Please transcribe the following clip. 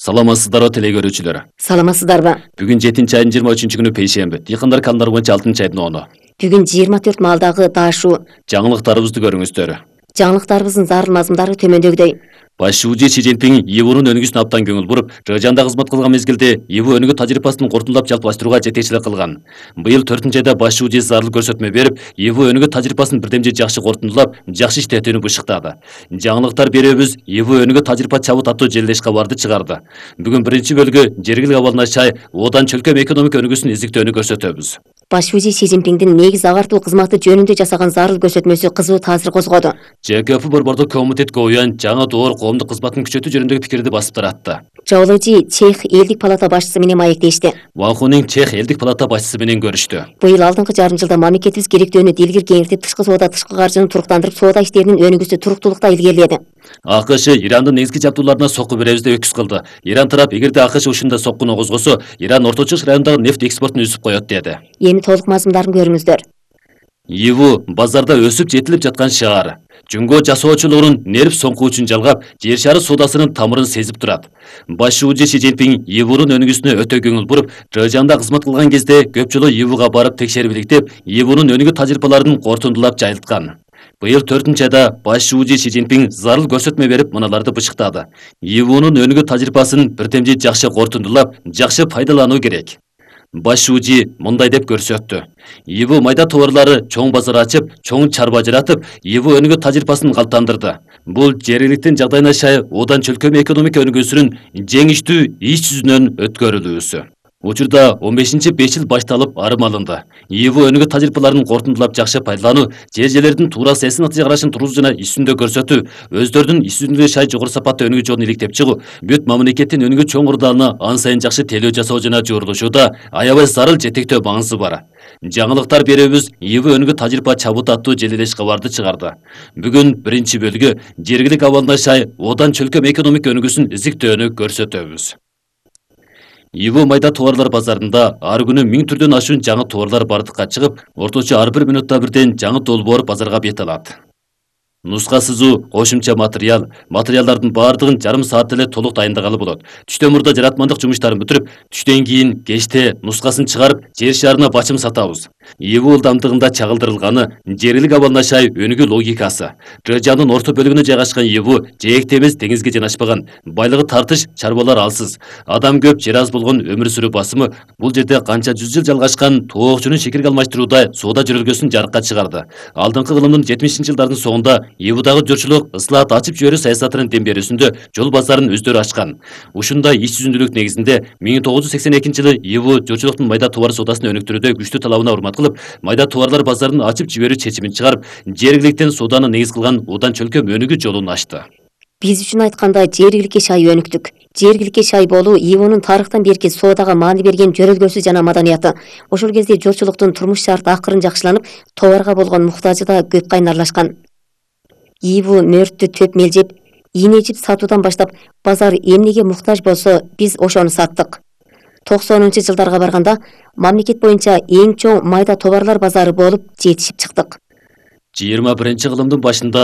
Саламатсыздарбы теле көрүүчүлөр. Саламатсыздарбы? Бүгүн 7 айдын 23 күнү пейшемби. Дыйкандар кандар боюнча 6 айдын 10. Бүгүн 24 малдагы даашуу. Жаңылыктарыбызды көрүңүздөр. Жаңылыктарыбыздын зарыл мазмундары төмөндөгүдөй. Баш шүүжү Си Цзиньпин ИВУнун өнүгүүсүнө абдан көңүл буруп, Жыжанда кызмат кылган мезгилде ИВУ өнүгүү тажрыйбасын куртундап жалпылаштырууга жетекчилик кылган. Быйыл 4-айда баш шүүжү зарыл көрсөтмө берип, ИВУ өнүгүү тажрыйбасын бирдемже жакшы куртундулап, жакшы иштетүүнү бышыктады. Жаңылыктар берүүбүз ИВУ өнүгүү тажрыйба чабыт аттуу желилеш кабарды чыгарды. Бүгүн биринчи бөлүгү жергилик абалына чай одан чөлкөм экономика өнүгүүсүн изиктөөнү көрсөтөбүз. Баш шүүжү Си Цзиньпиндин негиз агартуу кызматы жөнүндө жасаган зарыл көрсөтмөсү кызуу таасир козгоду. ЖКФ борбордук комитетке уян жаңы доор коомдук кызматын күчөтүү жөнүндөгү пикирди басып таратты. Жаулыжи Чех элдик палата башчысы менен маектешти. Ванхунин Чех элдик палата башчысы менен көрүштү. Быйыл алдыңкы жарым жылда мамлекетибиз керектөөнү дилгир кеңиртип, тышкы соода, тышкы каржыны туруктандырып, соода иштеринин өнүгүүсү туруктуулукта илгериледи. АКШ Ирандын негизги жабдууларына сокку беребиз деп өкүз кылды. Иран тарап эгерде АКШ ушундай соккуну козгосо, Иран Орто Чыгыш районундагы нефть экспортун үзүп коет деди. Эми толук мазмундарын көрүңүздөр. ИВУ базарда өсүп жетилип жаткан шаар. Жөнгө жасоочулугунун нерв соңку үчүн жалгап, жер шары соодасынын тамырын сезип турат. Баш шүүжү Си Цзиньпин ИВУнун өнүгүүсүнө өтө көңүл буруп, Жыжанда кызмат кылган кезде көп жолу ИВУга барып текшерип иликтеп, ИВУнун өнүгүү тажрыйбаларын кортундулап жайылткан. Быйыл 4-айда баш шүүжү Си Цзиньпин зарыл көрсөтмө берип, мыналарды бышыктады. ИВУнун өнүгүү тажрыйбасын бирдемже жакшы кортундулап, жакшы пайдалануу керек. Баш шүүжү мындай деп көрсөттү. ИВУ майда товарлары чоң базар ачып, чоң чарба жаратып, ИВУ өнүгүү тажрыйбасын калыптандырды. Бул жергиликтин жагдайына шай одан чөлкөм экономика өнүгүүсүнүн жеңиштүү иш жүзүнөн өткөрүлүүсү. Учурда 15-5 жыл башталып арым алынды. ИВУ өнүгүү тажрыйбаларын кортундулап жакшы пайдалануу, жер-жерлердин туура саясий натыйжа карашын туруусу жана иш жүзүндө көрсөтүү, өздөрүнүн иш жүзүндө шай жогору сапаттуу өнүгүү жолун иликтеп чыгуу, бүт мамлекеттин өнүгүү чоң ырдалына ан сайын жакшы тейлөө жасоо жана жуурулушууда аябай зарыл жетектөө маңызы бар. Жаңылыктар берүүбүз ИВУ өнүгүү тажрыйба чабыт аттуу желилеш кабарды чыгарды. Бүгүн биринчи бөлүгү жергилик абалына шай одан чөлкөм экономика өнүгүүсүн изиктөөнү көрсөтөбүз. ИВУ майда товарлар базарында ар күнү 1000 түрдөн ашуун жаңы товарлар бардыкка чыгып, орточо ар бир минутта бирден жаңы долбоор базарга бет алат. Нуска сызуу, кошумча материалдардын баардыгын жарым саат эле толук дайындагалы болот. Түштөн мурда жаратмандык жумуштарын бүтүрүп, түштөн кийин кечте нускасын чыгарып, жер шарына бачым сатабыз. ИВУ ылдамдыгында чагылдырылганы, жергилик абалына шай өнүгүү логикасы. Жыжандын орто бөлүгүнө жайгашкан ИВУ жээкте эмес, деңизге жанашпаган, байлыгы тартыш, чарбалар алсыз. Адам көп, жер аз болгон өмүр сүрүү басымы бул жерде канча жүз жыл жалгашкан тоокчунун шекерге алмаштырууда соода жөрөлгөсүн жарыкка чыгарды. Алдыңкы кылымдын 70-жылдардын соңунда ИВУдагы журчулук ыслаат ачып жиберүү саясатынын дем берүүсүндө жол базарын өздөрү ачкан. Ушундай иш жүзүндүүлүк негизинде 1982-жылы ИВУ журчулуктун майда товар соодасын өнүктүрүүдө күчтүү талабына урмат кылып, майда товарлар базарын ачып жиберүү чечимин чыгарып, жергиликтен сооданы негиз кылган одан чөлкөм өнүгүү жолун ачты. Биз үчүн айтканда жергиликке шай өнүктүк. Жергиликке шай болуу ИВУнун тарыхтан берки соодага маани берген жөрөлгөсү жана маданияты. Ошол кезде журчулуктун турмуш шарты акырын жакшыланып, товарга болгон муктажы да көп кайнарлашкан. ИВУ мөрттү төп мелжеп, ийне жип сатуудан баштап, базар эмнеге муктаж болсо, биз ошону саттык. 90-жылдарга барганда мамлекет боюнча эң чоң майда товарлар базары болуп жетишип чыктык. 21-кылымдын башында